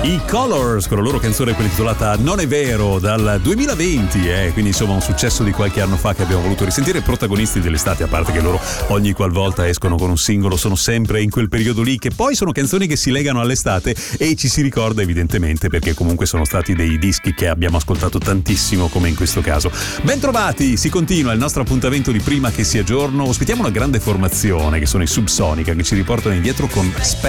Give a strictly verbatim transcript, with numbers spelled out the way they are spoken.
I Colors con la loro canzone intitolata Non è vero dal duemilaventi, eh, quindi insomma un successo di qualche anno fa che abbiamo voluto risentire. Protagonisti dell'estate, a parte che loro ogni qualvolta escono con un singolo sono sempre in quel periodo lì, che poi sono canzoni che si legano all'estate e ci si ricorda evidentemente perché comunque sono stati dei dischi che abbiamo ascoltato tantissimo, come in questo caso. Bentrovati, si continua il nostro appuntamento di Prima che sia giorno. Ospitiamo una grande formazione che sono i Subsonica, che ci riportano indietro con Spectre